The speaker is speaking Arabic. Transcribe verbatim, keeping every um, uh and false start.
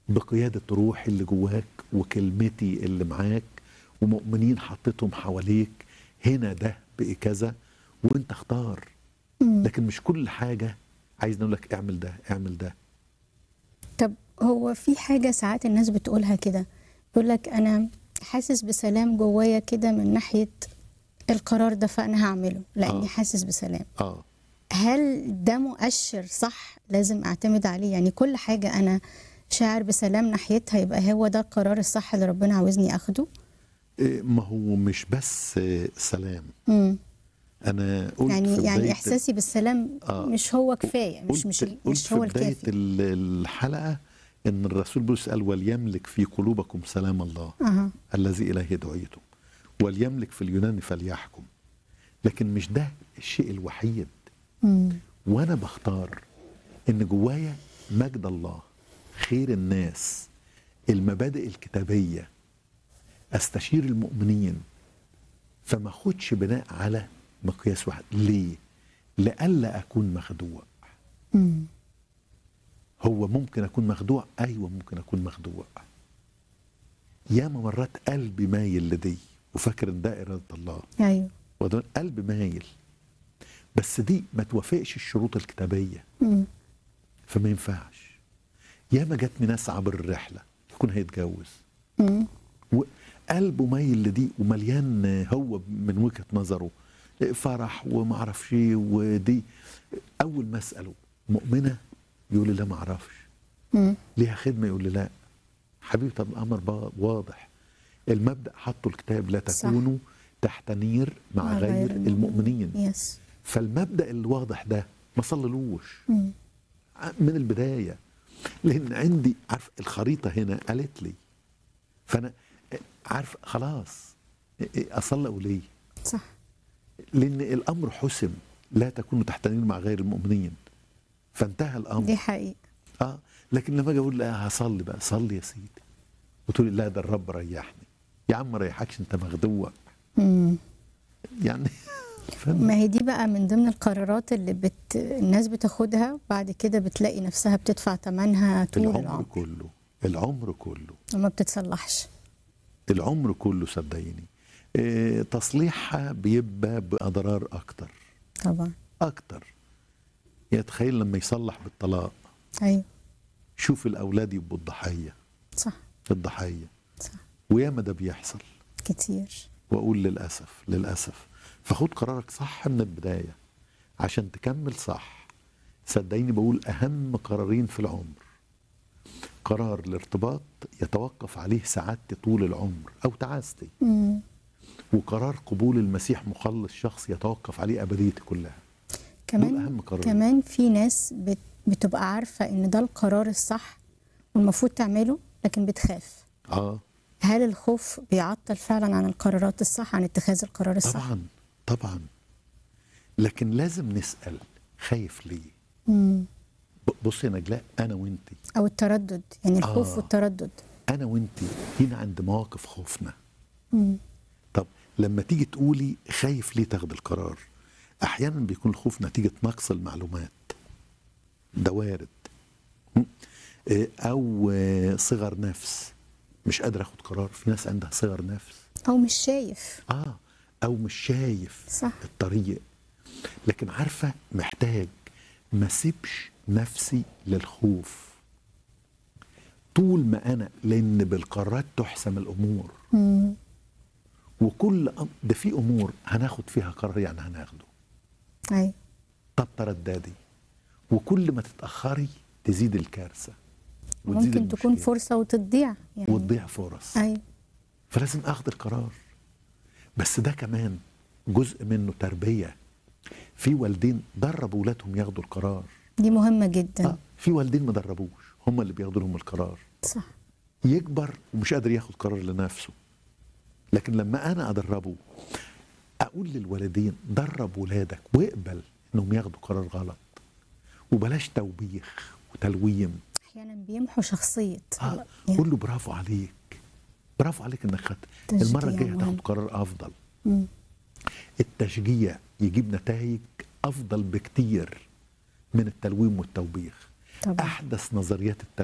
بقيادة روحي اللي جواك وكلمتي اللي معاك ومؤمنين حطيتهم حواليك، هنا ده بقي كذا وانت اختار. مم. لكن مش كل حاجة عايز نقول لك اعمل ده اعمل ده. طب هو في حاجة ساعات الناس بتقولها كده، يقول لك أنا حاسس بسلام جوايا كده من ناحية القرار ده فأنا هعمله لأني آه. حاسس بسلام. اه هل ده مؤشر صح لازم أعتمد عليه؟ يعني كل حاجة أنا شاعر بسلام ناحيتها يبقى هو ده القرار الصح اللي ربنا عاوزني أخده؟ إيه، ما هو مش بس آه، سلام. مم. انا قلت يعني في يعني بداية إحساسي بالسلام آه مش هو كفاية، مش مش قلت ال- قلت مش في هو بداية الكافي. ال- الحلقة ان الرسول بولس قال وليملك في قلوبكم سلام الله أها. الذي اليه دعيتم وليملك في اليونان فليحكم. لكن مش ده الشيء الوحيد. مم. وانا بختار ان جوايا مجد الله، خير الناس، المبادئ الكتابية، استشير المؤمنين، فما اخدش بناء على مقياس واحد. ليه؟ لئلا اكون مخدوع. مم. هو ممكن اكون مخدوع، ايوه ممكن اكون مخدوع. ياما مرات قلبي مايل لدي وفاكر ان ده اراده الله، أيوه. وده قلبي مايل، بس دي ما توافقش الشروط الكتابيه مم. فما ينفعش. ياما جاتني ناس عبر الرحله يكون هيتجوز مم. وقلبه مايل لدي ومليان هو من وجهه نظره فرح وما اعرفش ايه ودي. اول ما اساله مؤمنه يقول لي لا ما اعرفش. مم. ليها خدمه يقول لي لا. حبيبي طب الامر با- واضح. المبدا حطوا الكتاب لا صح. تكونوا تحت نير مع, مع غير, غير المؤمنين. يس. فالمبدا الواضح ده ما صللوش مم. من البدايه، لان عندي عارف الخريطه هنا قالت لي، فانا عارف خلاص اصلي وليه. صح. لان الامر حسم لا تكونوا تحت نير مع غير المؤمنين، فانتهى الامر. دي حقيقة. اه لكن لما اجي اقول لا هصلي بقى صلي يا سيدي وتقول لي لا ده الرب ريحني. يا عم ما ريحكش انت مخدوع مم. يعني. ما هي دي بقى من ضمن القرارات اللي بت... الناس بتاخدها بعد كده بتلاقي نفسها بتدفع ثمنها طول العمر العمر كله العمر كله وما بتتصلحش. العمر كله صدقيني. إيه تصليحها بيبقى بأضرار أكتر طبعا. أكتر. يتخيل لما يصلح بالطلاق، ايوه. شوف الأولاد يبقوا الضحية صح. الضحية صح. وياما ده بيحصل. كتير. وأقول للأسف للأسف. فخد قرارك صح من البداية عشان تكمل صح. صدقيني بقول أهم قرارين في العمر قرار الارتباط يتوقف عليه سعادتي طول العمر أو تعاستي، مم. وقرار قبول المسيح مخلص شخص يتوقف عليه أبديتي كلها. دول كمان أهم قرارين. كمان في ناس بت... بتبقى عارفة ان ده القرار الصح والمفروض تعمله لكن بتخاف. آه هل الخوف بيعطل فعلا عن القرارات الصح، عن اتخاذ القرار الصح؟ طبعا طبعا. لكن لازم نسأل خايف ليه. مم. ب- بصي يا نجلاء أنا وإنتي او التردد، يعني الخوف آه. والتردد. أنا وإنتي هنا عند مواقف خوفنا. مم. طب لما تيجي تقولي خايف ليه تاخد القرار، أحيانا بيكون الخوف نتيجة نقص المعلومات، ده وارد. م? إيه، أو آه، صغر نفس، مش قادر أخد قرار. في ناس عندها صغر نفس. او مش شايف. آه أو مش شايف صح. الطريق. لكن عارفة محتاج ما سيبش نفسي للخوف طول ما أنا، لأن بالقرارات تحسم الأمور. مم. وكل أم... ده في أمور هناخد فيها قرار يعني هناخده. ايوه. طب ترددي وكل ما تتأخري تزيد الكارثة وتزيد ممكن تكون المشكلة فرصة وتضيع يعني. وتضيع فرص. ايوه. فلازم أخذ القرار. بس ده كمان جزء منه تربية. في والدين دربوا ولادهم ياخدوا القرار. دي مهمة جدا. آه. في والدين ما دربوش هم اللي بياخدوا لهم القرار. صح. يكبر ومش قادر ياخد قرار لنفسه. لكن لما أنا أدربه أقول للوالدين درب ولادك واقبل إنهم ياخدوا قرار غلط وبلاش توبيخ وتلويم. احيانا بيمحوا شخصية. آه. يعني قول له برافو عليك برافو عليك إنك خدت تشجيع المرة الجاية مهم. هتاخد قرار أفضل. مم. التشجيع يجيب نتائج أفضل بكتير من التلويم والتوبيخ. طبعا. أحدث نظريات التنمية